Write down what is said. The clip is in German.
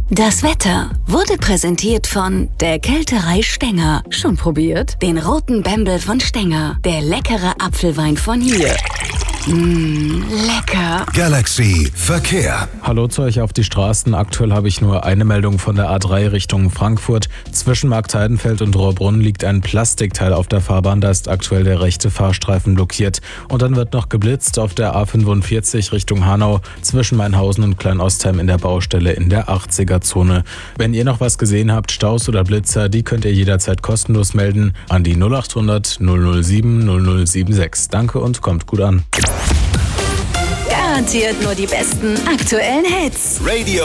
Das Wetter wurde präsentiert von der Kälterei Stenger. Schon probiert? Den roten Bembel von Stenger. Der leckere Apfelwein von hier. Lecker. Galaxy Verkehr. Hallo zu euch auf die Straßen. Aktuell habe ich nur eine Meldung von der A3 Richtung Frankfurt. Zwischen Marktheidenfeld und Rohrbrunn liegt ein Plastikteil auf der Fahrbahn. Da ist aktuell der rechte Fahrstreifen blockiert. Und dann wird noch geblitzt auf der A45 Richtung Hanau zwischen Mainhausen und Kleinostheim in der Baustelle in der 80er-Zone. Wenn ihr noch was gesehen habt, Staus oder Blitzer, die könnt ihr jederzeit kostenlos melden an die 0800 007 0076. Danke und kommt gut an. Garantiert nur die besten aktuellen Hits. Radio